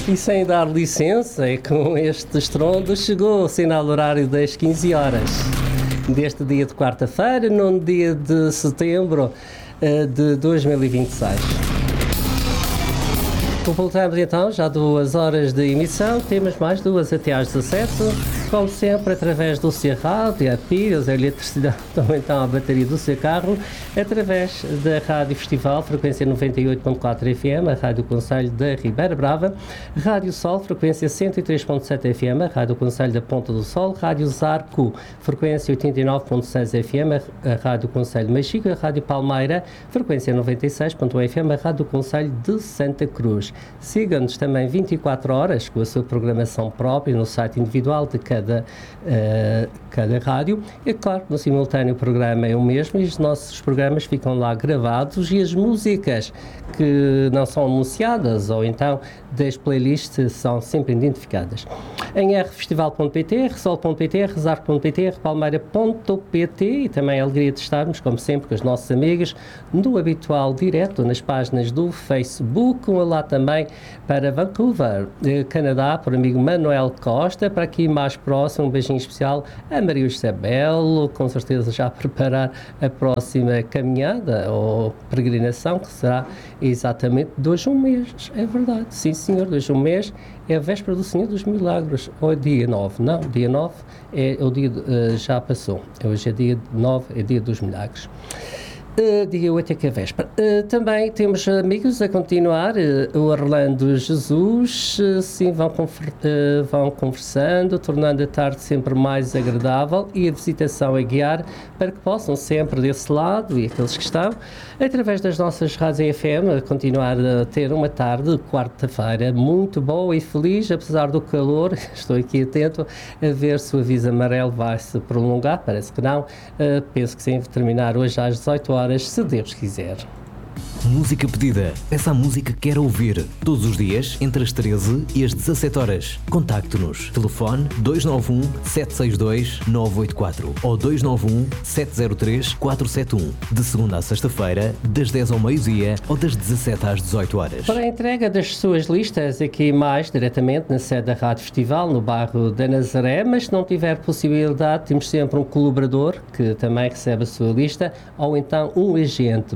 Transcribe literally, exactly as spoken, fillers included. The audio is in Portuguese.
E sem dar licença, e com este estrondo, chegou o sinal horário das quinze horas. Deste dia de quarta-feira, no dia de setembro uh, de dois mil e vinte e seis. Completamos então já duas horas de emissão, temos mais duas até às dezassete, como sempre através do seu rádio, a pilhas, a eletricidade, ou então a bateria do seu carro, através da Rádio Festival, frequência noventa e oito ponto quatro F M, a Rádio Conselho da Ribeira Brava, Rádio Sol, frequência cento e três ponto sete F M, a Rádio Conselho da Ponta do Sol, Rádio Zarco, frequência oitenta e nove ponto seis F M, a Rádio Conselho de Machico, a Rádio Palmeira, frequência noventa e seis ponto um F M, a Rádio Conselho de Santa Cruz. Siga-nos também vinte e quatro horas com a sua programação própria no site individual de cada, uh, cada rádio. E claro, no simultâneo o programa é o mesmo e os nossos programas ficam lá gravados e as músicas que não são anunciadas ou então das playlists são sempre identificadas. Em r festival ponto p t, resol ponto p t, rezar ponto p t, repalmeira ponto p t e também a alegria de estarmos, como sempre, com os nossos amigos no habitual direto nas páginas do Facebook, lá também para Vancouver, Canadá, por amigo Manuel Costa, para aqui mais próximo, um beijinho especial a Maria Isabel, com certeza já a preparar a próxima caminhada ou peregrinação, que será exatamente de hoje a um mês, é verdade, sim senhor, de hoje a um mês, é a véspera do Senhor dos Milagres, ou é dia nove, não, dia nove é o dia, uh, já passou, hoje é dia nove, é dia dos Milagres. Uh, dia oito é que é véspera. Uh, também temos amigos a continuar, uh, o Orlando Jesus, uh, sim, vão, confer- uh, vão conversando, tornando a tarde sempre mais agradável e a visitação a guiar para que possam sempre desse lado e aqueles que estão, através das nossas rádios F M, a continuar a ter uma tarde, quarta-feira, muito boa e feliz, apesar do calor. Estou aqui atento a ver se o aviso amarelo vai se prolongar, parece que não, uh, penso que sim, terminar hoje às dezoito horas, se Deus quiser. Música pedida. Peça a música que quer ouvir. Todos os dias, entre as treze e as dezassete horas. Contacte-nos. Telefone dois nove um, sete seis dois, nove oito quatro ou dois nove um, sete zero três, quatro sete um. De segunda à sexta-feira, das dez ao meio-dia ou das dezassete às dezoito horas. Para a entrega das suas listas, aqui mais diretamente na sede da Rádio Festival, no bairro da Nazaré, mas se não tiver possibilidade, temos sempre um colaborador que também recebe a sua lista ou então um agente.